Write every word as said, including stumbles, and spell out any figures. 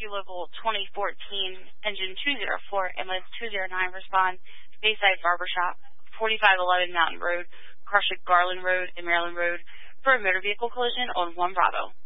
Emergency Local twenty fourteen, Engine two oh four, Ambulance two oh nine, respond to Bayside Barbershop, forty-five eleven Mountain Road, Carshik Garland Road, and Maryland Road for a motor vehicle collision on one Bravo.